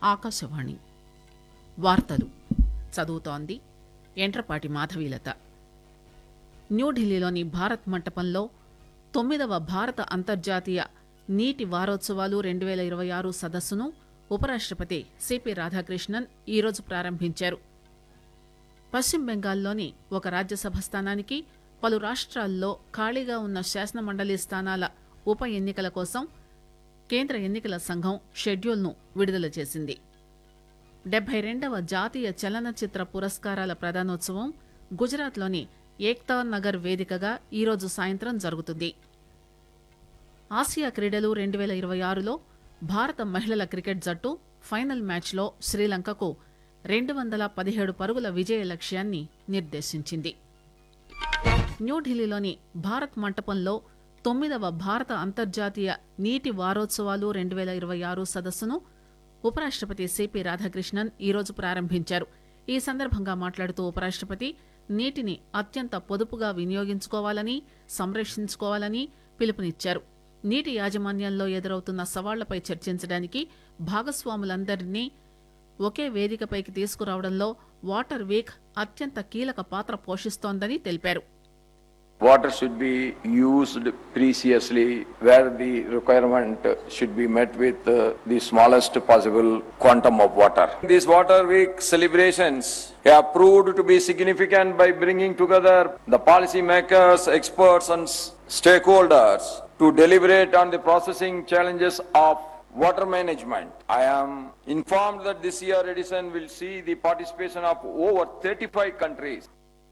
ఆకాశవాణి వార్తలు చదువుతోంది ఎంట్రపాటి మాధవీలత. న్యూఢిల్లీలోని భారత్ మంటపంలో 9వ భారత అంతర్జాతీయ నీటి వారోత్సవాలు 2026 సదస్సును ఉపరాష్టపతి సిపి రాధాకృష్ణన్ ఈరోజు ప్రారంభించారు. పశ్చిమ బెంగాల్లోని ఒక రాజ్యసభ స్థానానికి, పలు రాష్ట్రాల్లో ఖాళీగా ఉన్న శాసనమండలి స్థానాల ఉప ఎన్నికల కోసం కేంద్ర ఎన్నికల సంఘం షెడ్యూల్ను విడుదల చేసింది. 72వ జాతీయ చలనచిత్ర పురస్కారాల ప్రదానోత్సవం గుజరాత్లోని ఏక్తా నగర్ వేదికగా ఈరోజు సాయంత్రం జరుగుతుంది. ఆసియా క్రీడలు 2026లో భారత మహిళల క్రికెట్ జట్టు ఫైనల్ మ్యాచ్లో శ్రీలంకకు 217 పరుగుల విజయ లక్ష్యాన్ని నిర్దేశించింది. న్యూఢిల్లీలోని భారత్ మంటపంలో 9వ భారత అంతర్జాతీయ నీటి వారోత్సవాలు 2026 సదస్సును ఉపరాష్టపతి సిపి రాధాకృష్ణన్ ఈరోజు ప్రారంభించారు. ఈ సందర్భంగా మాట్లాడుతూ ఉపరాష్టపతి నీటిని అత్యంత పొదుపుగా వినియోగించుకోవాలని, సంరక్షించుకోవాలని పిలుపునిచ్చారు. నీటి యాజమాన్యంలో ఎదురవుతున్న సవాళ్లపై చర్చించడానికి భాగస్వాములందరినీ ఒకే వేదికపైకి తీసుకురావడంలో వాటర్ వీక్ అత్యంత కీలక పాత్ర పోషిస్తోందని తెలిపారు. Water should be used preciously where the requirement should be met with the smallest possible quantum of water. These Water Week celebrations have proved to be significant by bringing together the policy makers, experts and stakeholders to deliberate on the processing challenges of water management. I am informed that this year edition will see the participation of over 35 countries.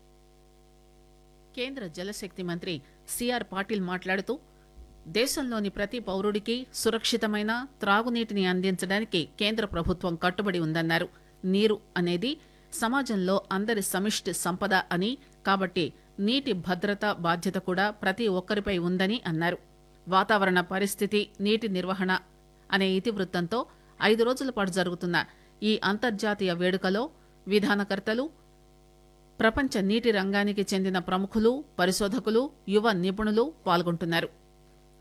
కేంద్ర జలశక్తి మంత్రి CR Patil మాట్లాడుతూ దేశంలోని ప్రతి పౌరుడికి సురక్షితమైన త్రాగునీటిని అందించడానికి కేంద్ర ప్రభుత్వం కట్టుబడి ఉందన్నారు. నీరు అనేది సమాజంలో అందరి సమిష్టి సంపద అని, కాబట్టి నీటి భద్రత బాధ్యత కూడా ప్రతి ఒక్కరిపై ఉందని అన్నారు. వాతావరణ పరిస్థితి, నీటి నిర్వహణ అనే ఇతివృత్తంతో 5 రోజుల పాటు జరుగుతున్న ఈ అంతర్జాతీయ వేడుకలో విధానకర్తలు, ప్రపంచ నీటి రంగానికి చెందిన ప్రముఖులు, పరిశోధకులు, యువ నిపుణులు పాల్గొంటున్నారు.